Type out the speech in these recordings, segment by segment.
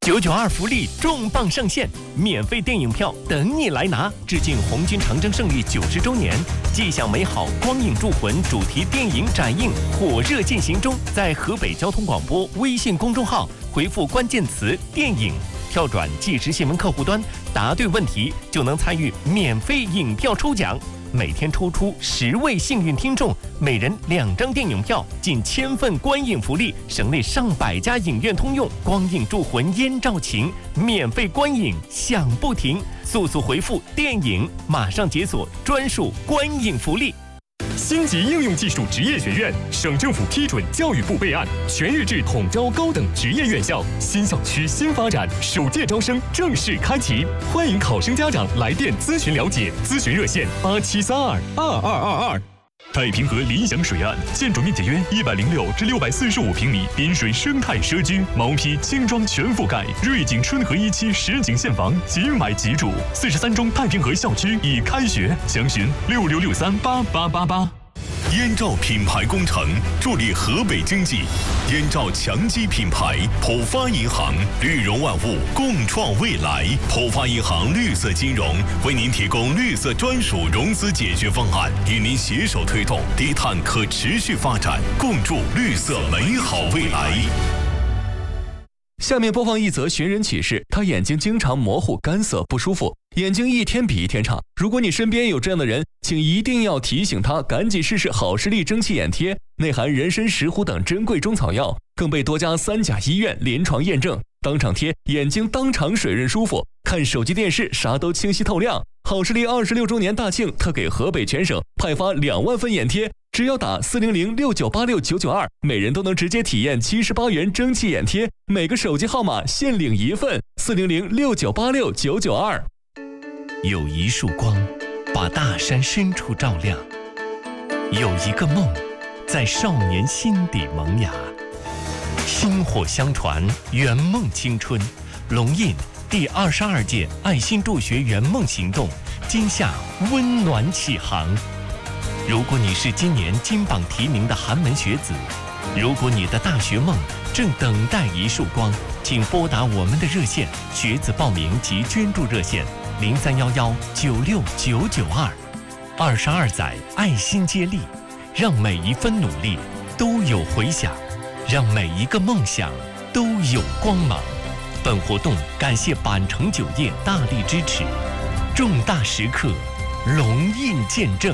992福利重磅上线，免费电影票等你来拿！致敬红军长征胜利90周年，既享美好光影铸魂主题电影展映火热进行中。在河北交通广播微信公众号回复关键词“电影”，跳转即时新闻客户端，答对问题就能参与免费影票抽奖。每天抽出10位幸运听众，每人2张电影票，近1000份观影福利，省内上百家影院通用，光影铸魂烟照情，免费观影享不停。速速回复电影，马上解锁专属观影福利。 星级应用技术职业学院，省政府批准，教育部备案，全日制统招高等职业院校，新校区新发展，首届招生正式开启，欢迎考生家长来电咨询了解，咨询热线87322222。太平河理想水岸，建筑面积约106至645平米，滨水生态社区，毛坯精装全覆盖，瑞景春和1期实景现房，即买即住。43中太平河校区已开学，详询66638888。 燕赵品牌工程助力河北经济，燕赵强基品牌，浦发银行，绿融万物，共创未来。浦发银行绿色金融为您提供绿色专属融资解决方案，与您携手推动低碳可持续发展，共筑绿色美好未来。 下面播放一则寻人启事，他眼睛经常模糊、干涩、不舒服，眼睛一天比一天差。如果你身边有这样的人，请一定要提醒他赶紧试试好视力蒸汽眼贴，内含人参、石斛等珍贵中草药，更被多家3甲医院临床验证，当场贴眼睛当场水润舒服，看手机电视啥都清晰透亮。好视力26周年大庆特给河北全省派发2万份眼贴，只要打40069869992，每人都能直接体验78元蒸汽眼贴，每个手机号码限领1份，40069869992。 有一束光，把大山深处照亮；有一个梦，在少年心底萌芽。薪火相传，圆梦青春。龙印第22届爱心助学圆梦行动今夏温暖启航。如果你是今年金榜题名的寒门学子，如果你的大学梦正等待一束光，请拨打我们的热线，学子报名及捐助热线0311969992。22载爱心接力，让每一分努力都有回响，让每一个梦想都有光芒。本活动感谢板城酒业大力支持，重大时刻，龙印见证。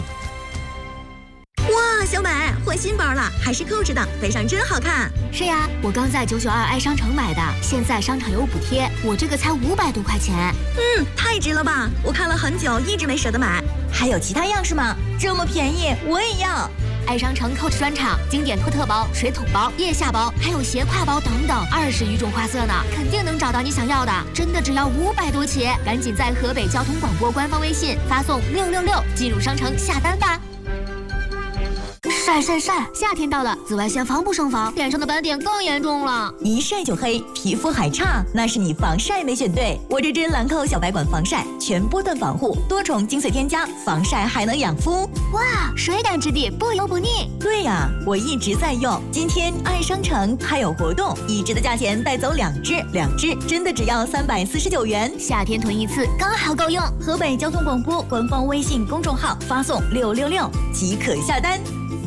哇，小美换新包了，还是Coach的，背上真好看。 是呀，我刚在992爱商城买的，现在商场有补贴，我这个才500多块钱。 太值了吧！我看了很久，一直没舍得买。还有其他样式吗？这么便宜，我也要。 爱商城 Coach 专场，经典托特包、水桶包、腋下包，还有斜挎包等等，20余种花色呢，肯定能找到你想要的。真的只要500多起，赶紧在河北交通广播官方微信发送666进入商城下单吧。晒，夏天到了，紫外线防不胜防，脸上的斑点更严重了。 一晒就黑，皮肤还差，那是你防晒没选对。我这支兰蔻小白管防晒，全波段防护，多重精粹添加，防晒还能养肤。 哇，水感质地，不油不腻。 对呀，我一直在用。今天爱商城还有活动，1支的价钱带走2支，2支真的只要349元。 夏天囤一次刚好够用。 河北交通广播官方微信公众号发送666即可下单。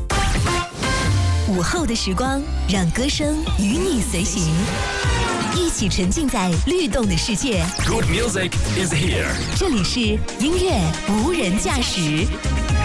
午后的时光，让歌声与你随行，一起沉浸在律动的世界。 Good music is here。 这里是音乐无人驾驶。